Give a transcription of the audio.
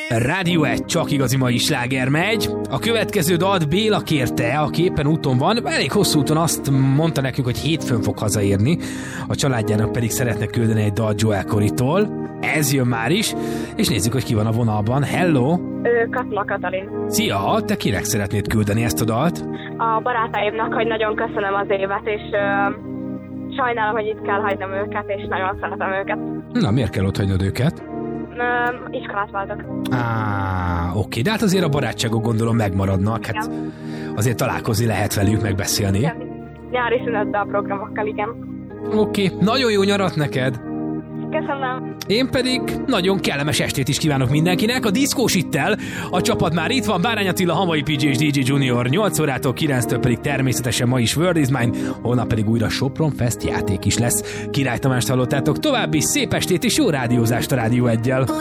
Rádió 1, csak igazi mai sláger megy. A következő dalt Béla kérte, aki éppen úton van. Elég hosszú úton, azt mondta nekünk, hogy hétfőn fog hazaérni. A családjának pedig szeretne küldeni egy dalt Joel Corey-tól. Ez jön már is, és nézzük, hogy ki van a vonalban. Hello! Katma Katalin. Szia! Te kinek szeretnéd küldeni ezt a dalt? A barátaimnak, hogy nagyon köszönöm az évet, és sajnálom, hogy itt kell hagynom őket, és nagyon szeretem őket. Na, miért kell ott hagynod őket? Iskolát váltok. Oké, de hát azért a barátságok gondolom megmaradnak. Hát azért találkozni lehet velük, megbeszélni. Nyári szünetben a programokkal, igen. Oké, nagyon jó nyarat neked! Köszönöm. Én pedig nagyon kellemes estét is kívánok mindenkinek. A diszkós ittel, a csapat már itt van, Bárány Attila, Hamai PJ és DJ Junior 8 órától 9-től pedig természetesen ma is World is Mine, holnap pedig újra Sopron Fest játék is lesz. Király Tamást hallottátok, további szép estét és jó rádiózást a Rádió 1-jel.